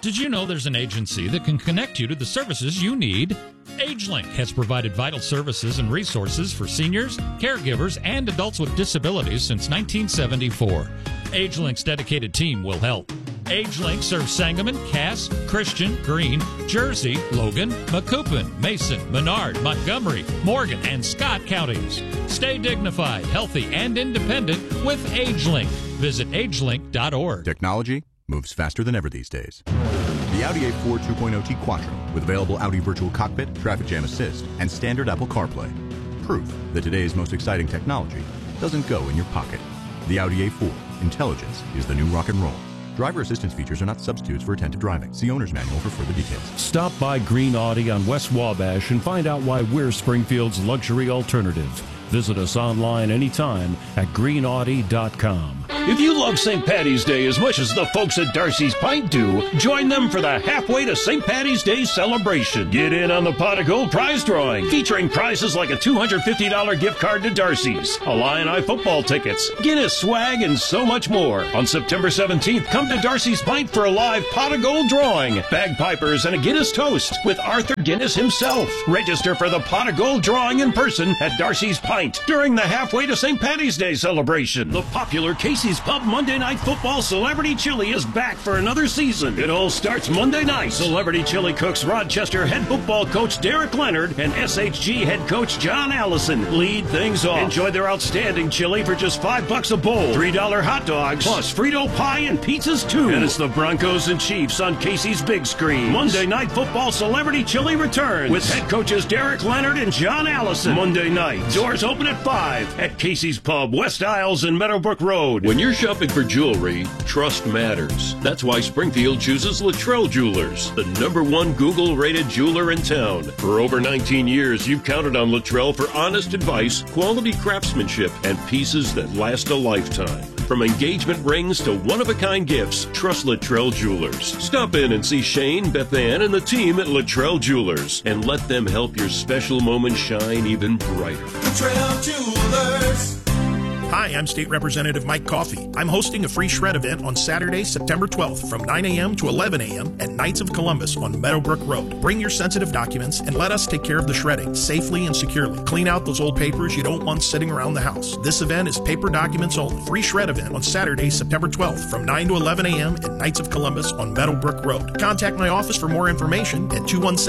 Did you know there's an agency that can connect you to the services you need? AgeLink has provided vital services and resources for seniors, caregivers, and adults with disabilities since 1974. AgeLink's dedicated team will help. AgeLink serves Sangamon, Cass, Christian, Greene, Jersey, Logan, Macoupin, Mason, Menard, Montgomery, Morgan, and Scott counties. Stay dignified, healthy, and independent with AgeLink. Visit agelink.org. Technology moves faster than ever these days. The Audi A4 2.0T Quattro with available Audi Virtual Cockpit, Traffic Jam Assist, and standard Apple CarPlay. Proof that today's most exciting technology doesn't go in your pocket. The Audi A4. Intelligence is the new rock and roll. Driver assistance features are not substitutes for attentive driving. See owner's manual for further details. Stop by Green Audi on West Wabash and find out why we're Springfield's luxury alternative. Visit us online anytime at greenaudi.com. If you love St. Patty's Day as much as the folks at Darcy's Pint do, join them for the Halfway to St. Patty's Day celebration. Get in on the Pot of Gold prize drawing, featuring prizes like a $250 gift card to Darcy's, Illini football tickets, Guinness swag, and so much more. On September 17th, come to Darcy's Pint for a live Pot of Gold drawing, bagpipers, and a Guinness toast with Arthur Guinness himself. Register for the Pot of Gold drawing in person at Darcy's Pint during the Halfway to St. Patty's Day celebration. The popular Casey's Pub Monday Night Football Celebrity Chili is back for another season. It all starts Monday night. Celebrity Chili cooks Rochester head football coach Derek Leonard and SHG head coach John Allison lead things off. Enjoy their outstanding chili for just $5 a bowl. $3 hot dogs, plus Frito pie and pizzas too. And it's the Broncos and Chiefs on Casey's big screen. Monday Night Football Celebrity Chili returns with head coaches Derek Leonard and John Allison. Monday night. Doors open at 5 at Casey's Pub, West Isles and Meadowbrook Road. When you're shopping for jewelry, trust matters. That's why Springfield chooses Luttrell Jewelers, the #1 Google-rated jeweler in town. For over 19 years, you've counted on Luttrell for honest advice, quality craftsmanship, and pieces that last a lifetime. From engagement rings to one-of-a-kind gifts, trust Luttrell Jewelers. Stop in and see Shane, Beth Ann, and the team at Luttrell Jewelers, and let them help your special moment shine even brighter. Luttrell Jewelers. Hi, I'm State Representative Mike Coffey. I'm hosting a free shred event on Saturday, September 12th from 9 a.m. to 11 a.m. at Knights of Columbus on Meadowbrook Road. Bring your sensitive documents and let us take care of the shredding safely and securely. Clean out those old papers you don't want sitting around the house. This event is paper documents only. Free shred event on Saturday, September 12th from 9 to 11 a.m. at Knights of Columbus on Meadowbrook Road. Contact my office for more information at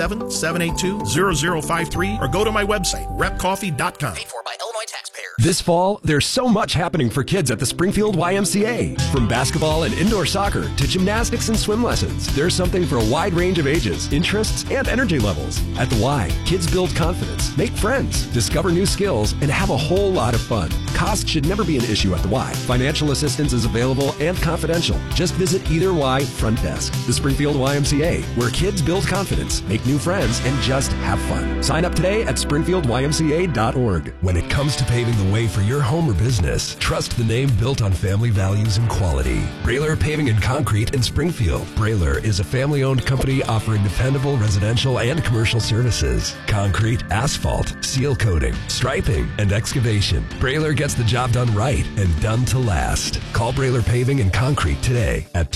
217-782-0053 or go to my website, repcoffee.com. Paid for by Illinois taxpayers. This fall, there's so much happening for kids at the Springfield YMCA. From basketball and indoor soccer to gymnastics and swim lessons, there's something for a wide range of ages, interests, and energy levels. At the Y, kids build confidence, make friends, discover new skills, and have a whole lot of fun. Cost should never be an issue at the Y. Financial assistance is available and confidential. Just visit either Y front desk. The Springfield YMCA, where kids build confidence, make new friends, and just have fun. Sign up today at springfieldymca.org. When it comes to paving the way for your home or business, trust the name built on family values and quality. Brailer Paving and Concrete in Springfield. Brailer is a family-owned company offering dependable residential and commercial services. Concrete, asphalt, seal coating, striping, and excavation. Brailer gets the job done right and done to last. Call Brailer Paving and Concrete today at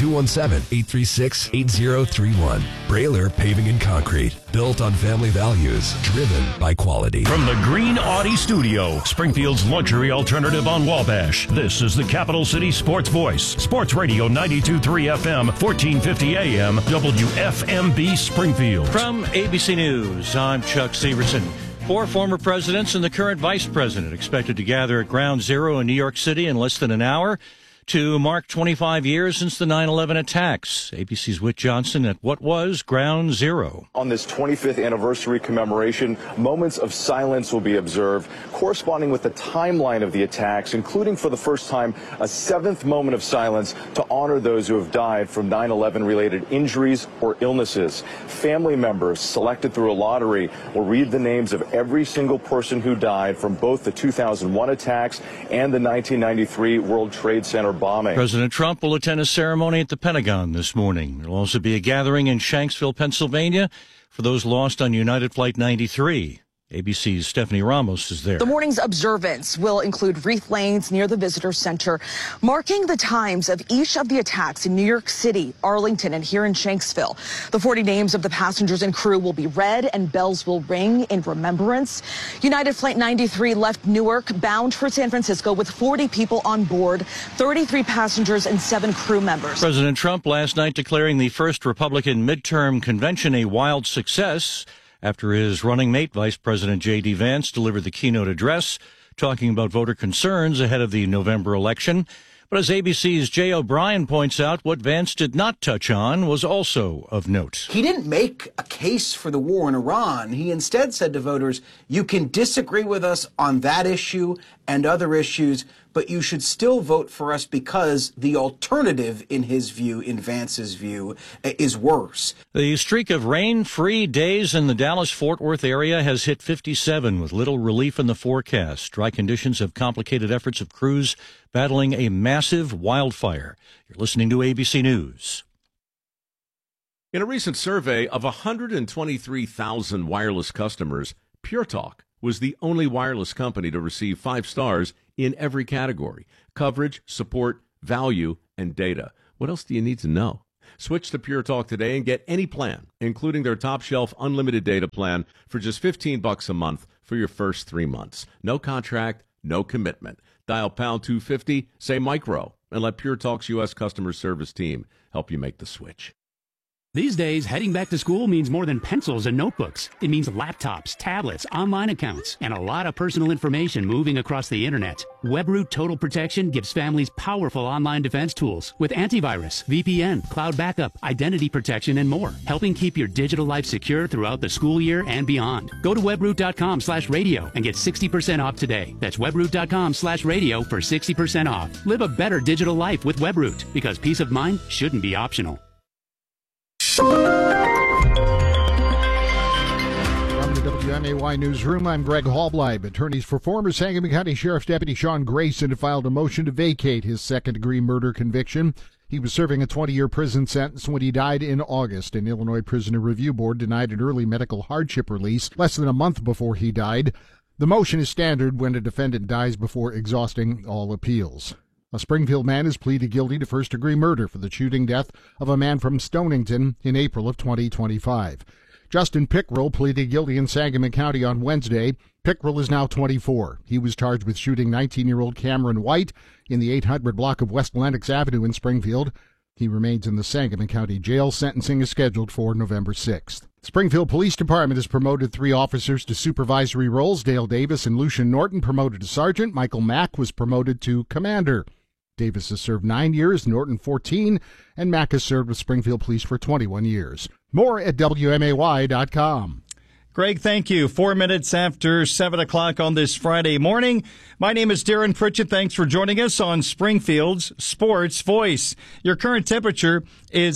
217-836-8031. Brailer Paving and Concrete. Built on family values, driven by quality. From the Green Audi Studio, Springfield's luxury alternative on Wabash, this is the Capital City Sports Voice. Sports Radio 92.3 FM, 1450 AM, WFMB Springfield. From ABC News, I'm Chuck Severson. 4 former presidents and the current vice president expected to gather at Ground Zero in New York City in less than an hour to mark 25 years since the 9/11 attacks. ABC's Whit Johnson at what was Ground Zero. On this 25th anniversary commemoration, moments of silence will be observed, corresponding with the timeline of the attacks, including for the first time a 7th moment of silence to honor those who have died from 9/11 related injuries or illnesses. Family members selected through a lottery will read the names of every single person who died from both the 2001 attacks and the 1993 World Trade Center bombing. President Trump will attend a ceremony at the Pentagon this morning. There will also be a gathering in Shanksville, Pennsylvania for those lost on United Flight 93. ABC's Stephanie Ramos is there. The morning's observance will include wreath lanes near the visitor center, marking the times of each of the attacks in New York City, Arlington, and here in Shanksville. The 40 names of the passengers and crew will be read and bells will ring in remembrance. United Flight 93 left Newark bound for San Francisco with 40 people on board, 33 passengers and 7 crew members. President Trump last night declaring the first Republican midterm convention a wild success after his running mate, Vice President J.D. Vance, delivered the keynote address talking about voter concerns ahead of the November election. But as ABC's Jay O'Brien points out, what Vance did not touch on was also of note. He didn't make a case for the war in Iran. He instead said to voters, you can disagree with us on that issue and other issues, but you should still vote for us because the alternative, in his view, in Vance's view, is worse. The streak of rain-free days in the Dallas-Fort Worth area has hit 57 with little relief in the forecast. Dry conditions have complicated efforts of crews battling a massive wildfire. You're listening to ABC News. In a recent survey of 123,000 wireless customers, Pure Talk was the only wireless company to receive 5 stars in every category: coverage, support, value, and data. What else do you need to know? Switch to Pure Talk today and get any plan, including their top shelf unlimited data plan, for just $15 a month for your first 3 months. No contract, no commitment. Dial pound 250, say micro, and let Pure Talk's U.S. customer service team help you make the switch. These days, heading back to school means more than pencils and notebooks. It means laptops, tablets, online accounts, and a lot of personal information moving across the internet. WebRoot Total Protection gives families powerful online defense tools with antivirus, VPN, cloud backup, identity protection, and more, helping keep your digital life secure throughout the school year and beyond. Go to webroot.com/radio and get 60% off today. That's webroot.com/radio for 60% off. Live a better digital life with WebRoot, because peace of mind shouldn't be optional. From the WMAY newsroom, I'm Greg Hallbleib. Attorneys for former Sangamon County Sheriff's Deputy Sean Grayson have filed a motion to vacate his second-degree murder conviction. He was serving a 20-year prison sentence when he died in August. An Illinois Prisoner Review Board denied an early medical hardship release less than a month before he died. The motion is standard when a defendant dies before exhausting all appeals. A Springfield man has pleaded guilty to first-degree murder for the shooting death of a man from Stonington in April of 2025. Justin Pickrell pleaded guilty in Sangamon County on Wednesday. Pickrell is now 24. He was charged with shooting 19-year-old Cameron White in the 800 block of West Lenox Avenue in Springfield. He remains in the Sangamon County Jail. Sentencing is scheduled for November 6th. Springfield Police Department has promoted 3 officers to supervisory roles. Dale Davis and Lucian Norton promoted to sergeant. Michael Mack was promoted to commander. Davis has served 9 years, Norton 14, and Mack has served with Springfield Police for 21 years. More at WMAY.com. Greg, thank you. 4 minutes after 7 o'clock on this Friday morning. My name is Darren Pritchett. Thanks for joining us on Springfield's Sports Voice. Your current temperature is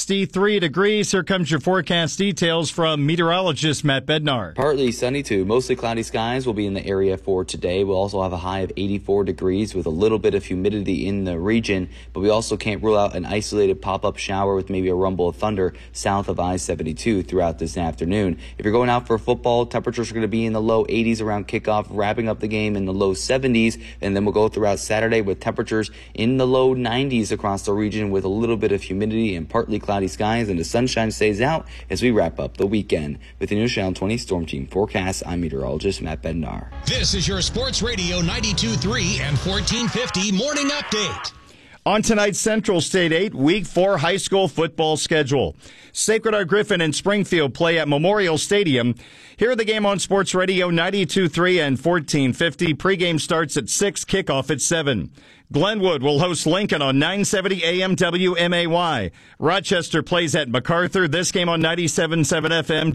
63 degrees. Here comes your forecast details from meteorologist Matt Bednar. Partly sunny to mostly cloudy skies will be in the area for today. We'll also have a high of 84 degrees with a little bit of humidity in the region, but we also can't rule out an isolated pop-up shower with maybe a rumble of thunder south of I-72 throughout this afternoon. If you're going out for football, temperatures are going to be in the low 80s around kickoff, wrapping up the game in the low 70s, and then we'll go throughout Saturday with temperatures in the low 90s across the region with a little bit of humidity and partly cloudy skies, and the sunshine stays out as we wrap up the weekend. With the News Channel 20 Storm Team forecast, I'm meteorologist Matt Bednar. This is your Sports Radio 92.3 and 1450 morning update. On tonight's Central State 8, Week 4 high school football schedule. Sacred Heart Griffin and Springfield play at Memorial Stadium. Hear the game on Sports Radio 92.3 and 1450. Pregame starts at 6, kickoff at 7. Glenwood will host Lincoln on 970 AM WMAY. Rochester plays at MacArthur. This game on 97.7 FM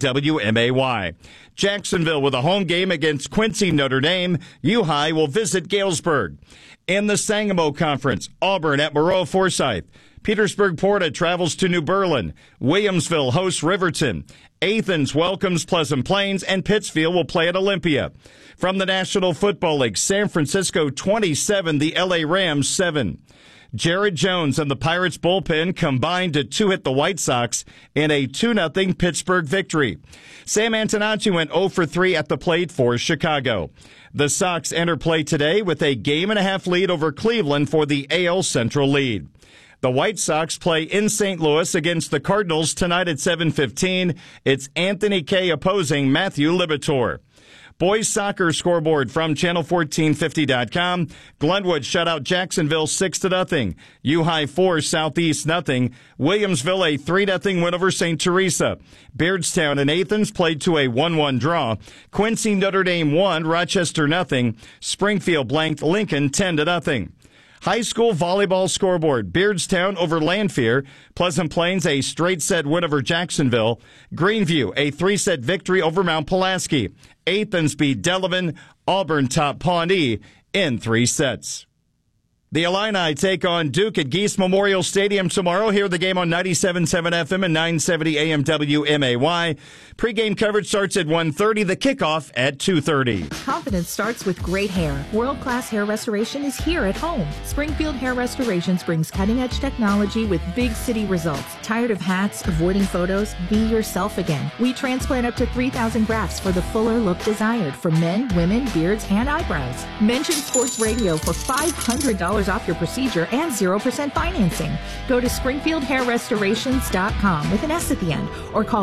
WMAY. Jacksonville with a home game against Quincy Notre Dame. U-High will visit Galesburg. In the Sangamo Conference, Auburn at Moreau Forsyth. Petersburg Porta travels to New Berlin. Williamsville hosts Riverton. Athens welcomes Pleasant Plains, and Pittsfield will play at Olympia. From the National Football League, San Francisco 27, the LA Rams 7. Jared Jones and the Pirates bullpen combined to two-hit the White Sox in a 2-0 Pittsburgh victory. Sam Antonacci went 0 for 3 at the plate for Chicago. The Sox enter play today with a 1.5 game lead over Cleveland for the AL Central lead. The White Sox play in St. Louis against the Cardinals tonight at 7:15. It's Anthony Kay opposing Matthew Liberatore. Boys soccer scoreboard from channel1450.com. Glenwood shut out Jacksonville 6-0. U-High 4, Southeast 0. Williamsville a 3-0 win over St. Teresa. Beardstown and Athens played to a 1-1 draw. Quincy Notre Dame 1, Rochester 0. Springfield blanked Lincoln 10-0. High school volleyball scoreboard. Beardstown over Lanphier. Pleasant Plains a straight set win over Jacksonville. Greenview a 3-set victory over Mount Pulaski. Athens beat Delavan. Auburn topped Pawnee in 3 sets. The Illini take on Duke at Geese Memorial Stadium tomorrow. Hear the game on 97.7 FM and 970 AM WMAY. Pre-game coverage starts at 1:30. The kickoff at 2:30. Confidence starts with great hair. World-class hair restoration is here at home. Springfield Hair Restorations brings cutting-edge technology with big city results. Tired of hats, avoiding photos? Be yourself again. We transplant up to 3,000 grafts for the fuller look desired for men, women, beards, and eyebrows. Mention Sports Radio for $500 off your procedure and 0% financing. Go to SpringfieldHairRestorations.com with an S at the end or call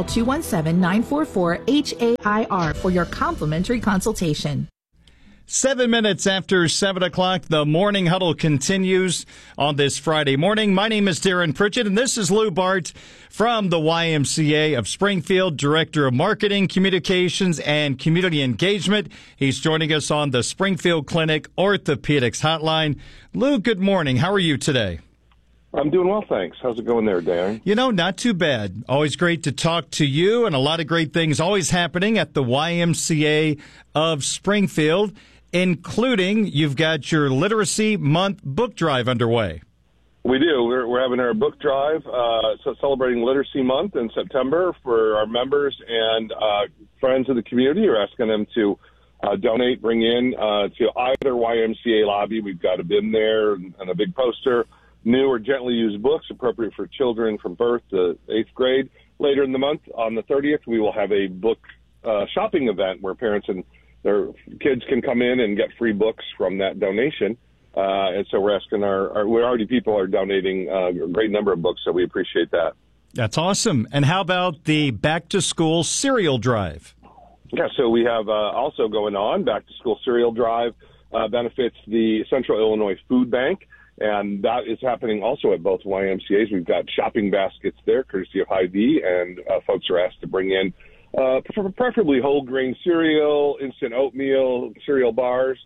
217-944-HAIR for your complimentary consultation. 7 minutes after 7 o'clock, the Morning Huddle continues on this Friday morning. My name is Darren Pritchett, and this is Lou Bart from the YMCA of Springfield, Director of Marketing, Communications, and Community Engagement. He's joining us on the Springfield Clinic Orthopedics Hotline. Lou, good morning. How are you today? I'm doing well, thanks. How's it going there, Darren? You know, not too bad. Always great to talk to you, and a lot of great things always happening at the YMCA of Springfield, including you've got your Literacy Month book drive underway. We do. We're having our book drive, so celebrating Literacy Month in September for our members and friends of the community. We're asking them to donate, bring in to either YMCA lobby. We've got a bin there and a big poster. New or gently used books appropriate for children from birth to 8th grade. Later in the month, on the 30th, we will have a book shopping event where parents and their kids can come in and get free books from that donation. And so we're asking people are donating a great number of books, so we appreciate that. That's awesome. And how about the back-to-school cereal drive? Yeah, so we have also going on, back-to-school cereal drive benefits the Central Illinois Food Bank, and that is happening also at both YMCAs. We've got shopping baskets there, courtesy of Hy-Vee, and folks are asked to bring in preferably whole grain cereal, instant oatmeal, cereal bars.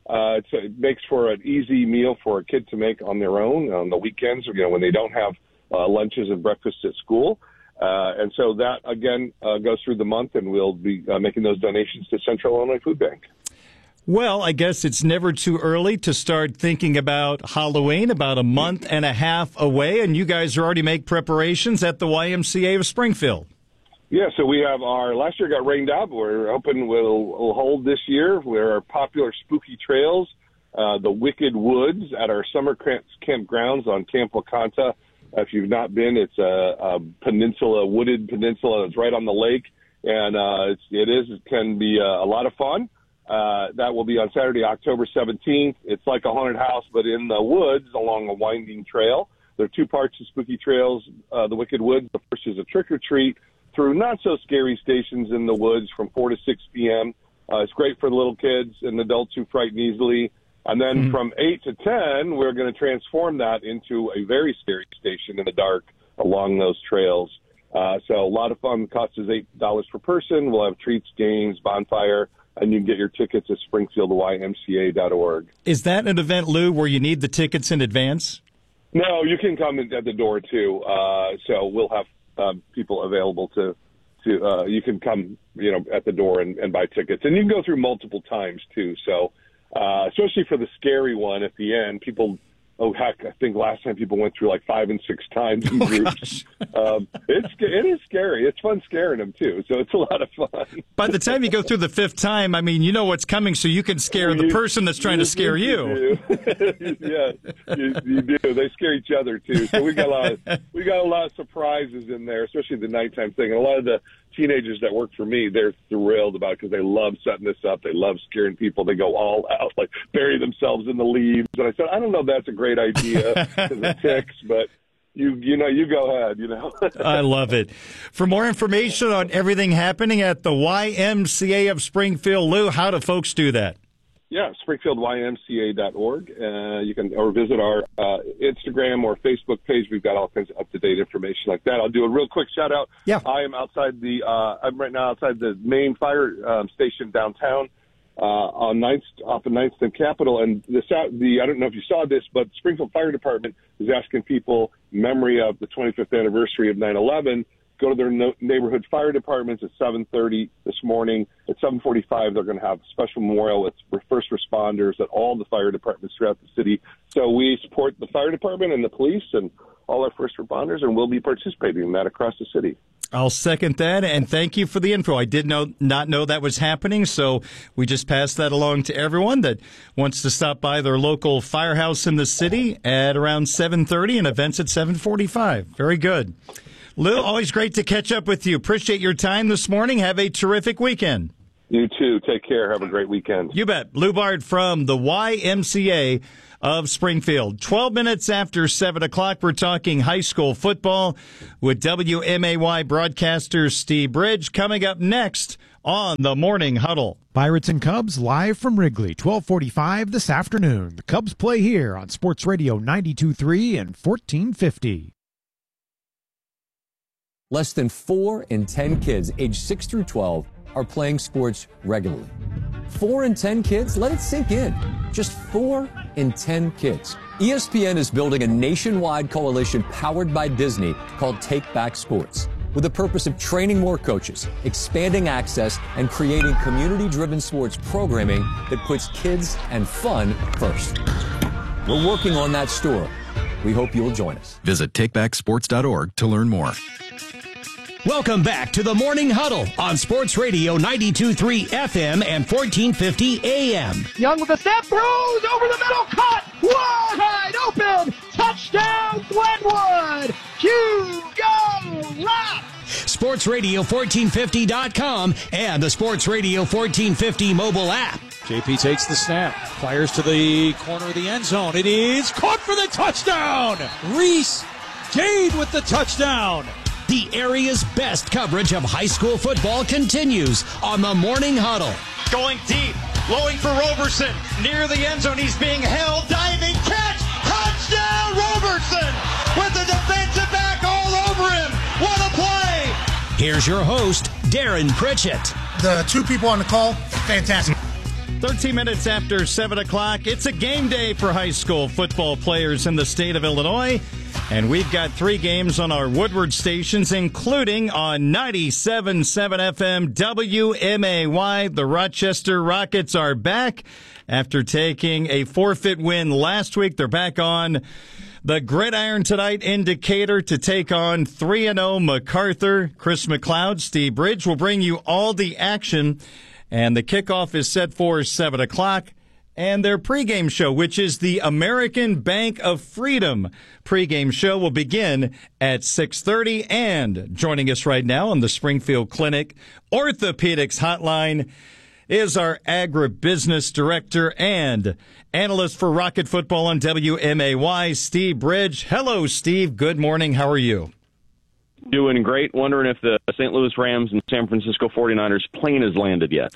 It makes for an easy meal for a kid to make on their own on the weekends, when they don't have lunches and breakfast at school. And so that, again, goes through the month, and we'll be making those donations to Central Illinois Food Bank. Well, I guess it's never too early to start thinking about Halloween, about a month and a half away, and you guys are already making preparations at the YMCA of Springfield. Yeah, so we have last year got rained out, but we're hoping we'll hold this year. We're our popular spooky trails, the Wicked Woods at our summer campgrounds on Camp Wakanta. If you've not been, it's a wooded peninsula. It's right on the lake, and it can be a lot of fun. That will be on Saturday, October 17th. It's like a haunted house, but in the woods along a winding trail. There are 2 parts of Spooky Trails, the Wicked Woods. The first is a trick-or-treat through not-so-scary stations in the woods from 4 to 6 p.m. It's great for the little kids and adults who frighten easily. And then from 8 to 10, we're going to transform that into a very scary station in the dark along those trails. So a lot of fun. The cost is $8 per person. We'll have treats, games, bonfire, and you can get your tickets at springfieldymca.org. Is that an event, Lou, where you need the tickets in advance? No, you can come in at the door, too. So we'll have people available to you can come, at the door and buy tickets. And you can go through multiple times, too. So especially for the scary one at the end, people Oh, heck, I think last time people went through like 5 and 6 times in groups. It is scary. It's fun scaring them, too, so it's a lot of fun. By the time you go through the 5th time, I mean, you know what's coming, so you can scare the person that's trying to scare you. Yeah, you do. They scare each other, too. So we got a lot of surprises in there, especially the nighttime thing. And a lot of the teenagers that work for me, they're thrilled about it because they love setting this up. They love scaring people. They go all out, like bury themselves in the leaves. And I said, I don't know if that's a great idea because it ticks, but you go ahead, I love it. For more information on everything happening at the YMCA of Springfield, Lou, how do folks do that? Yeah, springfieldymca.org. You can or visit our Instagram or Facebook page. We've got all kinds of up-to-date information like that. I'll do a real quick shout-out. Yeah. I am outside I'm right now outside the main fire station downtown on 9th, off of 9th and Capitol. And I don't know if you saw this, but Springfield Fire Department is asking people in memory of the 25th anniversary of 9/11, go to their neighborhood fire departments at 7:30 this morning. At 7:45, they're going to have a special memorial with first responders at all the fire departments throughout the city. So we support the fire department and the police and all our first responders, and we'll be participating in that across the city. I'll second that, and thank you for the info. I did not know that was happening, so we just passed that along to everyone that wants to stop by their local firehouse in the city at around 7:30 and events at 7:45. Very good. Lou, always great to catch up with you. Appreciate your time this morning. Have a terrific weekend. You too. Take care. Have a great weekend. You bet. Lou Bard from the YMCA of Springfield. 12 minutes after 7 o'clock, we're talking high school football with WMAY broadcaster Steve Bridge. Coming up next on the Morning Huddle. Pirates and Cubs live from Wrigley, 12:45 this afternoon. The Cubs play here on Sports Radio 92.3 and 1450. Less than 4 in 10 kids aged 6 through 12 are playing sports regularly. 4 in 10 kids? Let it sink in. Just 4 in 10 kids. ESPN is building a nationwide coalition powered by Disney called Take Back Sports, with the purpose of training more coaches, expanding access, and creating community-driven sports programming that puts kids and fun first. We're working on that story. We hope you'll join us. Visit takebacksports.org to learn more. Welcome back to the Morning Huddle on Sports Radio 92.3 FM and 1450 AM. Young with a step, throws over the middle, caught, wide open, touchdown Glenwood, Hugo Rapp. SportsRadio1450.com and the Sports Radio 1450 mobile app. JP takes the snap, fires to the corner of the end zone. It is caught for the touchdown. Reese Jade with the touchdown. The area's best coverage of high school football continues on the Morning Huddle. Going deep, blowing for Roberson. Near the end zone, he's being held. Diving catch. Touchdown, Roberson! With the defensive back all over him. What a play! Here's your host, Darren Pritchett. The 2 people on the call, fantastic. 13 minutes after 7 o'clock. It's a game day for high school football players in the state of Illinois. And we've got 3 games on our Woodward stations, including on 97.7 FM WMAY. The Rochester Rockets are back after taking a forfeit win last week. They're back on the gridiron tonight in Decatur to take on 3-0 MacArthur. Chris McLeod, Steve Bridge will bring you all the action. And the kickoff is set for 7 o'clock. And their pregame show, which is the American Bank of Freedom pregame show, will begin at 6:30. And joining us right now on the Springfield Clinic Orthopedics Hotline is our agribusiness director and analyst for Rocket Football on WMAY, Steve Bridge. Hello, Steve. Good morning. How are you? Doing great. Wondering if the St. Louis Rams and San Francisco 49ers plane has landed yet.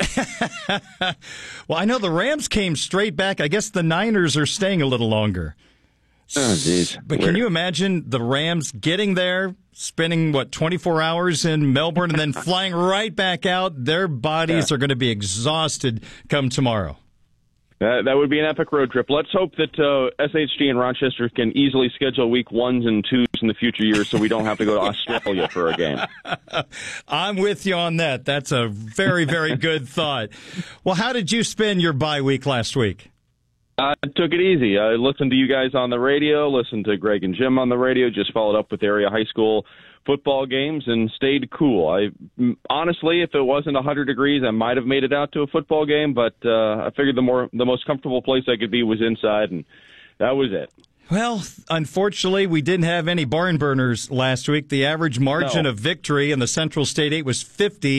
Well, I know the Rams came straight back. I guess the Niners are staying a little longer. Oh, geez. But can you imagine the Rams getting there, spending, 24 hours in Melbourne, and then flying right back out? Their bodies are going to be exhausted come tomorrow. That would be an epic road trip. Let's hope that SHG and Rochester can easily schedule week 1s and 2s in the future years so we don't have to go to Australia for a game. I'm with you on that. That's a very, very good thought. Well, how did you spend your bye week last week? I took it easy. I listened to you guys on the radio, listened to Greg and Jim on the radio, just followed up with area high school football games and stayed cool. Honestly, if it wasn't 100 degrees, I might have made it out to a football game, but I figured the most comfortable place I could be was inside, and that was it. Well, unfortunately, we didn't have any barn burners last week. The average margin of victory in the Central State 8 was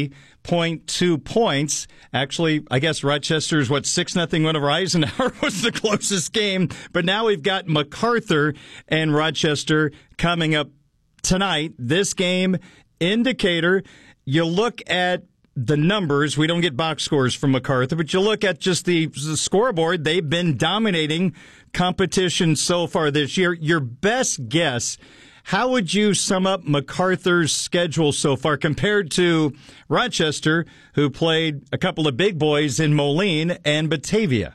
50.2 points. Actually, I guess Rochester's 6-0 win over Eisenhower was the closest game. But now we've got MacArthur and Rochester coming up tonight. This game, indicator, you look at the numbers. We don't get box scores from MacArthur, but you look at just the scoreboard. They've been dominating competition so far this year. Your best guess, how would you sum up MacArthur's schedule so far compared to Rochester, who played a couple of big boys in Moline and Batavia?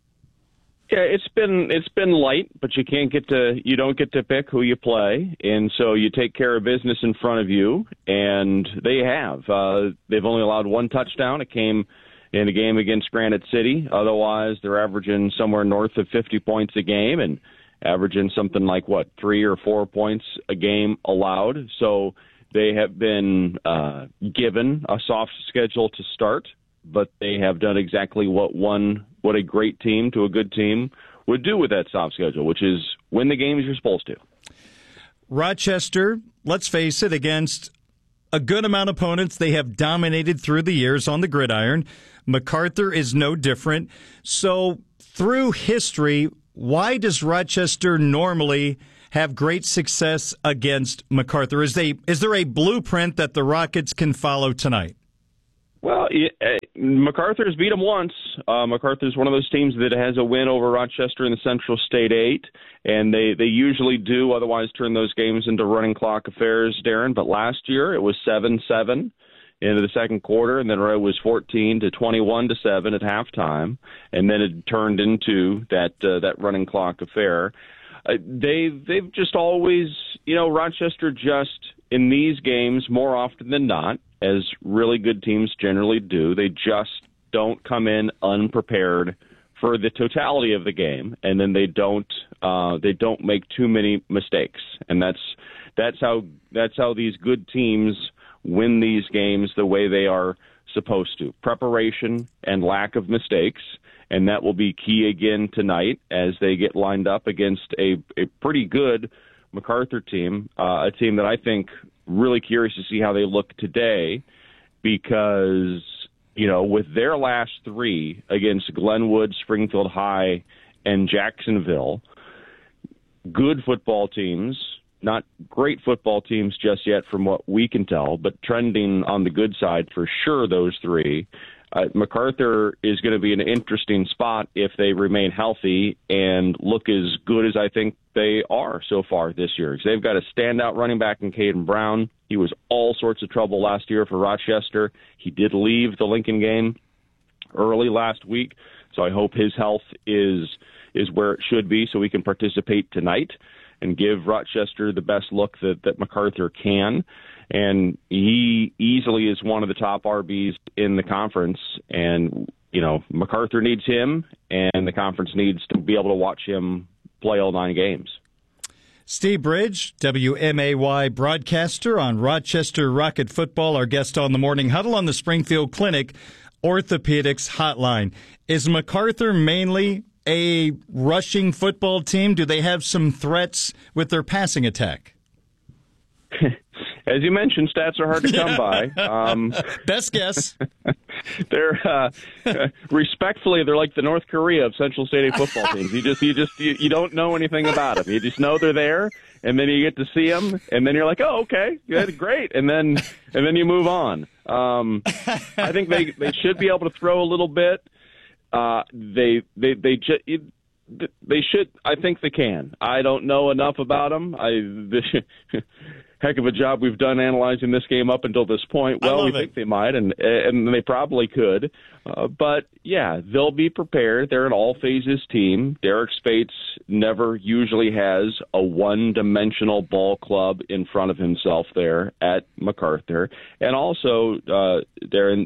Yeah, it's been light, but you don't get to pick who you play, and so you take care of business in front of you, and they have. They've only allowed one touchdown. It came in a game against Granite City. Otherwise, they're averaging somewhere north of 50 points a game and averaging something like 3 or 4 points a game allowed. So they have been given a soft schedule to start, but they have done exactly what a great team to a good team would do with that soft schedule, which is win the games you're supposed to. Rochester, let's face it, against a good amount of opponents, they have dominated through the years on the gridiron. MacArthur is no different. So through history, why does Rochester normally have great success against MacArthur? Is there a blueprint that the Rockets can follow tonight? Well, MacArthur's beat them once. MacArthur's one of those teams that has a win over Rochester in the Central State 8, and they usually do otherwise turn those games into running clock affairs, Darren. But last year it was 7-7 into the second quarter, and then it was 14 to 21 to 7 at halftime, and then it turned into that running clock affair. They've just always, Rochester just in these games more often than not, as really good teams generally do, they just don't come in unprepared for the totality of the game, and then they don't make too many mistakes, and that's how these good teams win these games the way they are supposed to. Preparation and lack of mistakes, and that will be key again tonight as they get lined up against a pretty good MacArthur team, a team that I think really curious to see how they look today because, with their last three against Glenwood, Springfield High, and Jacksonville, good football teams, not great football teams just yet from what we can tell, but trending on the good side for sure, those three. MacArthur is going to be an interesting spot if they remain healthy and look as good as I think they are so far this year. They've got a standout running back in Caden Brown. He was all sorts of trouble last year for Rochester. He did leave the Lincoln game early last week, so I hope his health is where it should be so he can participate tonight and give Rochester the best look that MacArthur can. And he easily is one of the top RBs in the conference. And, MacArthur needs him, and the conference needs to be able to watch him play all 9 games. Steve Bridge, WMAY broadcaster on Rochester Rocket Football, our guest on the Morning Huddle on the Springfield Clinic Orthopedics Hotline. Is MacArthur mainly a rushing football team? Do they have some threats with their passing attack? As you mentioned, stats are hard to come by. Best guess. They're respectfully, they're like the North Korea of Central State football teams. You don't know anything about them. You just know they're there, and then you get to see them, and then you're like, oh, okay, good, great, and then you move on. I think they should be able to throw a little bit. They should. I think they can. I don't know enough about them. Heck of a job we've done analyzing this game up until this point. Well, we think they might, and they probably could. But, yeah, they'll be prepared. They're an all-phases team. Derek Spates never usually has a one-dimensional ball club in front of himself there at MacArthur. And also,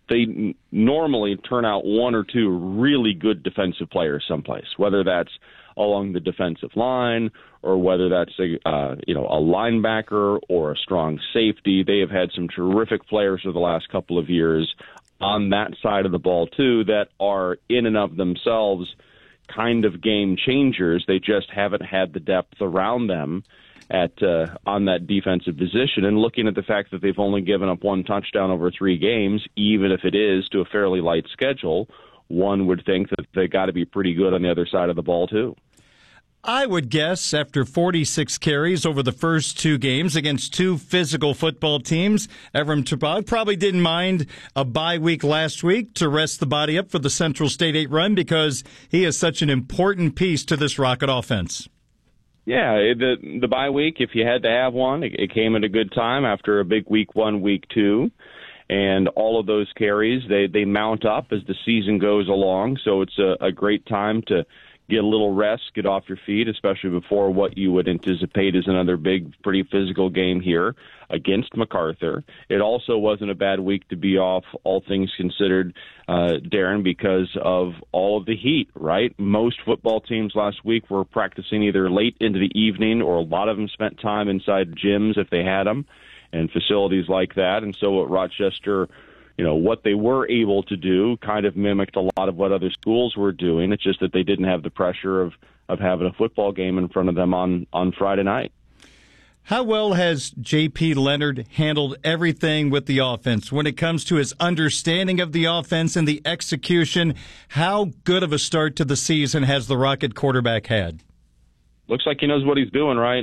they normally turn out one or two really good defensive players someplace, whether that's along the defensive line or whether that's a linebacker or a strong safety. They have had some terrific players for the last couple of years on that side of the ball too that are in and of themselves kind of game changers. They just haven't had the depth around them on that defensive position. And looking at the fact that they've only given up one touchdown over 3 games, even if it is to a fairly light schedule, one would think that they got to be pretty good on the other side of the ball too. I would guess after 46 carries over the first 2 games against 2 physical football teams, Evrim Tabag probably didn't mind a bye week last week to rest the body up for the Central State 8 run because he is such an important piece to this Rocket offense. Yeah, the bye week, if you had to have one, it came at a good time after a big week 1, week 2. And all of those carries, they mount up as the season goes along. So it's a great time to get a little rest, get off your feet, especially before what you would anticipate is another big, pretty physical game here against MacArthur. It also wasn't a bad week to be off, all things considered, Darren, because of all of the heat, right? Most football teams last week were practicing either late into the evening or a lot of them spent time inside gyms if they had them and facilities like that. And so at Rochester, what they were able to do kind of mimicked a lot of what other schools were doing. It's just that they didn't have the pressure of having a football game in front of them on Friday night. How well has J.P. Leonard handled everything with the offense when it comes to his understanding of the offense and the execution? How good of a start to the season has the Rocket quarterback had? Looks like he knows what he's doing, right?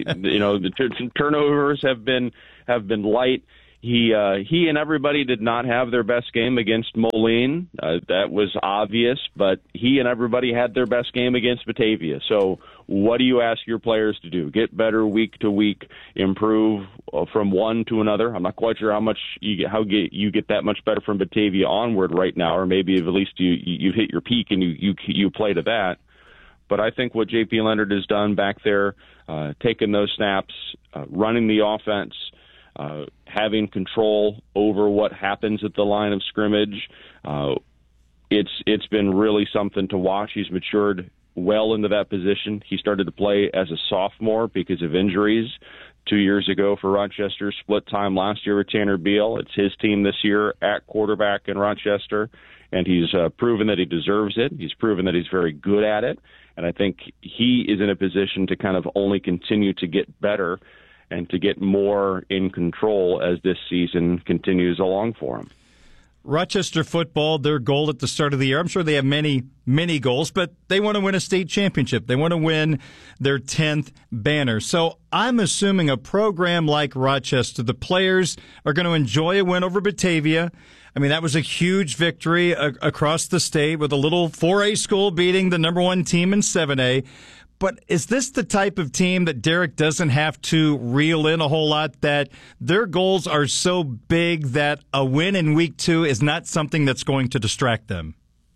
The turnovers have been light. He and everybody did not have their best game against Moline. That was obvious, but he and everybody had their best game against Batavia. So what do you ask your players to do? Get better week to week, improve from one to another. I'm not quite sure how you get that much better from Batavia onward right now, or maybe at least you hit your peak and you play to that. But I think what J.P. Leonard has done back there, taking those snaps, running the offense, having control over what happens at the line of scrimmage, it's been really something to watch. He's matured well into that position. He started to play as a sophomore because of injuries 2 years ago for Rochester, split time last year with Tanner Beal. It's his team this year at quarterback in Rochester, and he's proven that he deserves it. He's proven that he's very good at it, and I think he is in a position to kind of only continue to get better and to get more in control as this season continues along for him. Rochester football, their goal at the start of the year, I'm sure they have many, many goals, but they want to win a state championship. They want to win their 10th banner. So I'm assuming a program like Rochester, the players are going to enjoy a win over Batavia. I mean, that was a huge victory across the state with a little 4A school beating the number 1 team in 7A. But is this the type of team that Derek doesn't have to reel in a whole lot, that their goals are so big that a win in week 2 is not something that's going to distract them?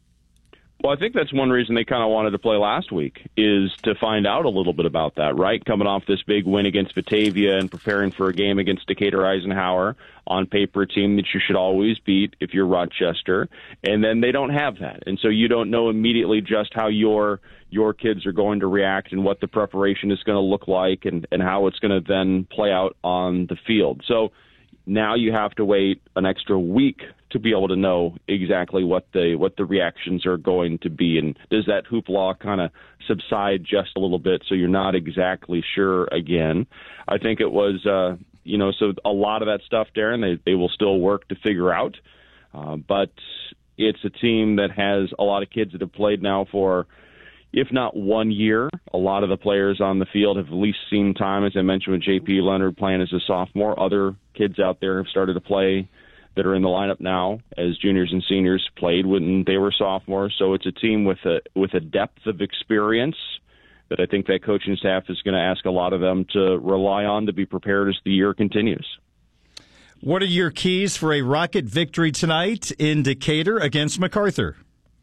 Well, I think that's one reason they kind of wanted to play last week, is to find out a little bit about that, right? Coming off this big win against Batavia and preparing for a game against Decatur Eisenhower, on paper a team that you should always beat if you're Rochester, and then they don't have that. And so you don't know immediately just how your kids are going to react and what the preparation is going to look like and how it's going to then play out on the field. So now you have to wait an extra week to be able to know exactly what the reactions are going to be, and does that hoopla kind of subside just a little bit so you're not exactly sure again. I think it was so a lot of that stuff, Darren, they will still work to figure out, but it's a team that has a lot of kids that have played now for, if not 1 year. A lot of the players on the field have at least seen time, as I mentioned, with J.P. Leonard playing as a sophomore. Other kids out there have started to play that are in the lineup now as juniors and seniors, played when they were sophomores. So it's a team with a depth of experience that I think that coaching staff is going to ask a lot of them to rely on to be prepared as the year continues. What are your keys for a Rocket victory tonight in Decatur against MacArthur?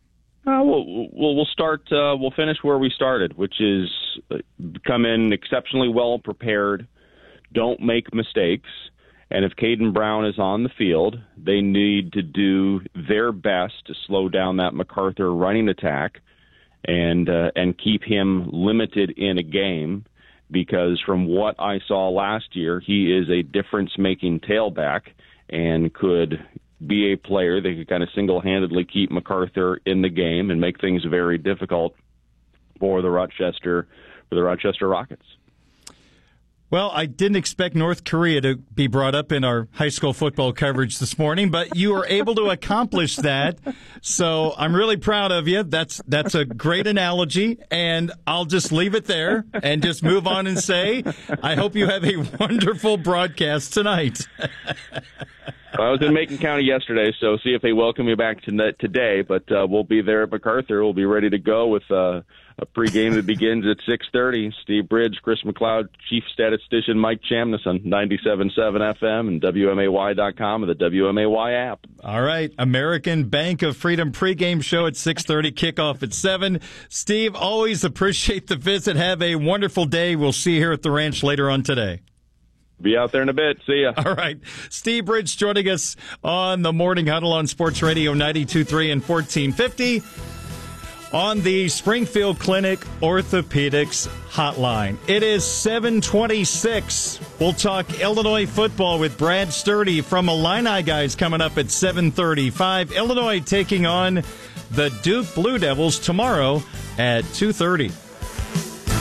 We'll start. We'll finish where we started, which is come in exceptionally well prepared, don't make mistakes, And if Caden Brown is on the field, they need to do their best to slow down that MacArthur running attack and keep him limited in a game, because from what I saw last year, he is a difference-making tailback and could be a player that could kind of single-handedly keep MacArthur in the game and make things very difficult for the Rochester Rockets. Well, I didn't expect North Korea to be brought up in our high school football coverage this morning, but you were able to accomplish that. So I'm really proud of you. That's a great analogy, and I'll just leave it there and just move on and say, I hope you have a wonderful broadcast tonight. I was in Macon County yesterday, so see if they welcome me back today. But we'll be there at MacArthur. We'll be ready to go with a pregame that begins at 6:30. Steve Bridge, Chris McLeod, Chief Statistician Mike Chamness on 97.7 FM and WMAY.com and the WMAY app. All right, American Bank of Freedom pregame show at 6:30, kickoff at 7. Steve, always appreciate the visit. Have a wonderful day. We'll see you here at the ranch later on today. Be out there in a bit. See ya. All right. Steve Bridge joining us on the Morning Huddle on Sports Radio 92.3 and 1450 on the Springfield Clinic Orthopedics Hotline. It is 7:26. We'll talk Illinois football with Brad Sturdy from Illini Guys coming up at 7:35. Illinois taking on the Duke Blue Devils tomorrow at 2:30.